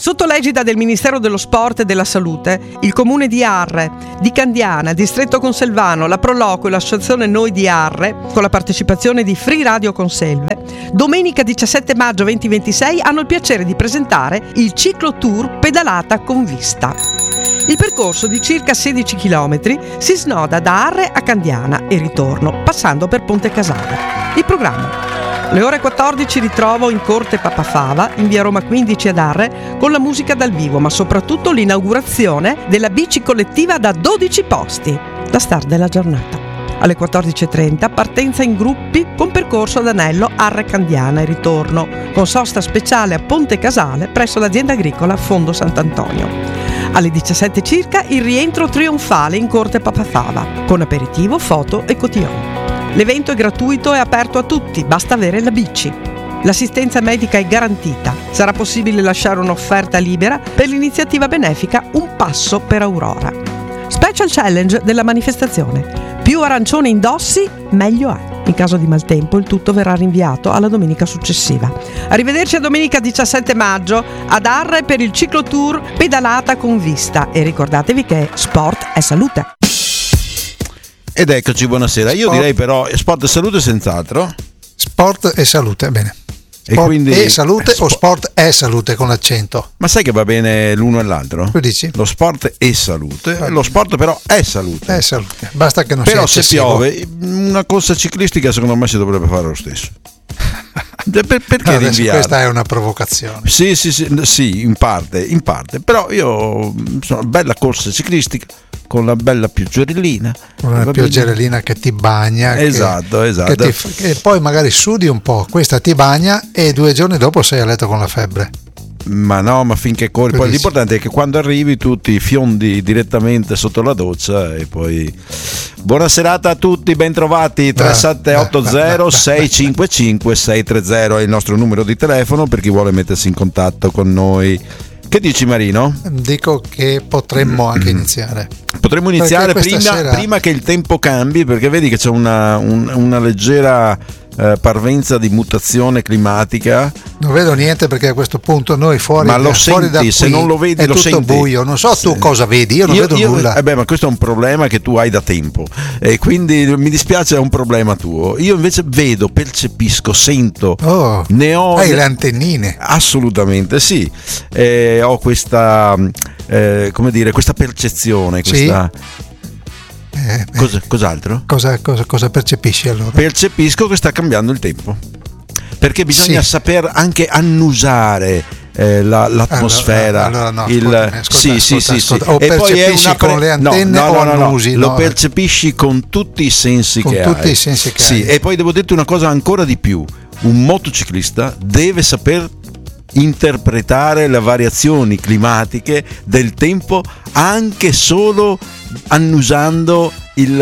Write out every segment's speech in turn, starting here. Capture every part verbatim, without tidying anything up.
Sotto l'egida del Ministero dello Sport e della Salute, il Comune di Arre, di Candiana, Distretto Conselvano, la Proloquio e l'Associazione Noi di Arre, con la partecipazione di Free Radio Conselve, domenica diciassette maggio duemilaventisei hanno il piacere di presentare il ciclo tour Pedalata con Vista. Il percorso di circa sedici chilometri si snoda da Arre a Candiana e ritorno, passando per Ponte Casale. Il programma: alle ore quattordici ritrovo in Corte Papafava, in via Roma quindici ad Arre, con la musica dal vivo, ma soprattutto l'inaugurazione della bici collettiva da dodici posti, la star della giornata. Alle quattordici e trenta partenza in gruppi con percorso ad anello Arre Candiana e ritorno, con sosta speciale a Ponte Casale presso l'azienda agricola Fondo Sant'Antonio. Alle diciassette circa il rientro trionfale in Corte Papafava, con aperitivo, foto e cotillon. L'evento è gratuito e aperto a tutti, basta avere la bici. L'assistenza medica è garantita. Sarà possibile lasciare un'offerta libera per l'iniziativa benefica Un Passo per Aurora. Special challenge della manifestazione: più arancione indossi, meglio è. In caso di maltempo il tutto verrà rinviato alla domenica successiva. Arrivederci a domenica diciassette maggio ad Arre per il ciclo tour Pedalata con Vista, e ricordatevi che sport è salute. Ed eccoci, buonasera. Io Sport. direi però sport e salute senz'altro. Sport e salute, bene. E Sport quindi e salute eh, o sport e salute con l'accento? Ma sai che va bene l'uno e l'altro? Tu dici? Lo sport e salute. Lo sport però è salute. È salute. Basta che non Però sia se eccessivo. piove, una corsa ciclistica secondo me si dovrebbe fare lo stesso. Per, perché No, adesso rinviare? questa è una provocazione. Sì, sì, sì, sì, in parte, in parte. Però io insomma, bella corsa ciclistica con la bella pioggerellina. Una Va pioggerellina che ti bagna. Esatto, che, esatto. Che, ti, che poi magari sudi un po', questa ti bagna e due giorni dopo sei a letto con la febbre. Ma no, ma finché corri. Poi Bellissimo. l'importante è che quando arrivi tu ti fiondi direttamente sotto la doccia e poi. Buona serata a tutti, bentrovati. tre sette otto zero sei cinque cinque sei tre zero è il nostro numero di telefono per chi vuole mettersi in contatto con noi. Che dici, Marino? Dico che potremmo anche iniziare. Potremmo iniziare Perché prima, questa sera- prima che il tempo cambi, perché vedi che c'è una, un- una leggera eh, parvenza di mutazione climatica. Non vedo niente perché a questo punto noi fuori, Ma lo da, fuori da senti, qui se non lo vedi è lo tutto senti. buio. Non so tu Sì. cosa vedi, io non vedo nulla. Eh beh, ma questo è un problema che tu hai da tempo e quindi mi dispiace, è un problema tuo. Io invece vedo, percepisco, sento, Oh, ne ho hai le antennine. assolutamente sì. Eh, ho questa eh, come dire, questa percezione, Sì. questa Eh, eh, cosa, cos'altro? cosa, cosa, cosa percepisci allora? Percepisco che sta cambiando il tempo. Perché bisogna Sì. saper anche annusare eh, la, l'atmosfera. Allora, allora no, il... ascoltami, ascolta, sì, sì, ascolta, sì, ascolta. sì. O E poi è percepisci una pre- con le antenne no, no, o no, no, annusi, lo no? percepisci con tutti i sensi Con che tutti hai. i sensi che sì, hai. E poi devo dirti una cosa ancora di più: un motociclista deve saper interpretare le variazioni climatiche del tempo anche solo annusando il,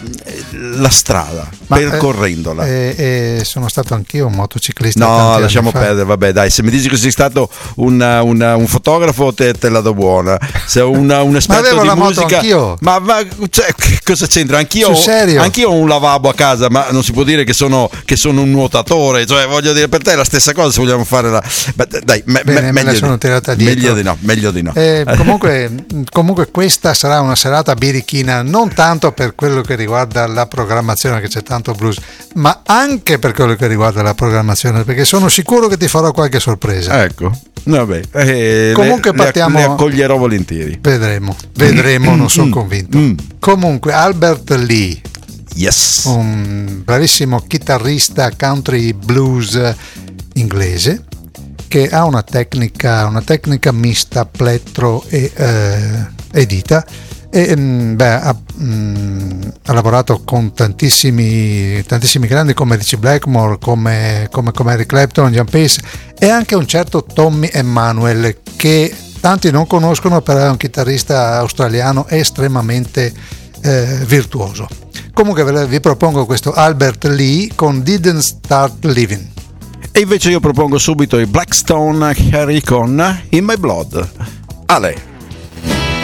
la strada, Ma, percorrendola. Eh, eh, sono stato anch'io un motociclista. No, tanti lasciamo anni fa. perdere, vabbè, dai, se mi dici che sei stato una, una, un fotografo te, te la do buona. Se una, un esperto Ma avevo di la moto musica, anch'io. ma, ma cioè, che cosa c'entra? Anch'io, Sul serio? anch'io ho un lavabo a casa, ma non si può dire che sono, che sono un nuotatore, cioè voglio dire, per te è la stessa cosa se vogliamo fare la. Beh, dai, me, Bene, me, me meglio, la sono di, tirata dietro. meglio di no, meglio di no. Eh, comunque, comunque questa sarà una serata birichina, non tanto per quello che riguarda la programmazione, che c'è tanto blues, ma anche per quello che riguarda la programmazione, perché sono sicuro che ti farò qualche sorpresa. Ecco, vabbè, eh, Comunque le, partiamo- le accoglierò volentieri. Vedremo, vedremo, non sono convinto. Mm. Comunque Albert Lee, Yes. un bravissimo chitarrista country blues inglese che ha una tecnica, una tecnica mista, plettro e, eh, e dita. E, mh, beh, ha, mh, ha lavorato con tantissimi, tantissimi grandi come Richie Blackmore, come, come, come Eric Clapton, John Pace e anche un certo Tommy Emmanuel, che tanti non conoscono, però è un chitarrista australiano estremamente eh, virtuoso. Comunque ve- vi propongo questo Albert Lee con Didn't Start Living. E invece io propongo subito i Blackstone Harry con In My Blood. Ale.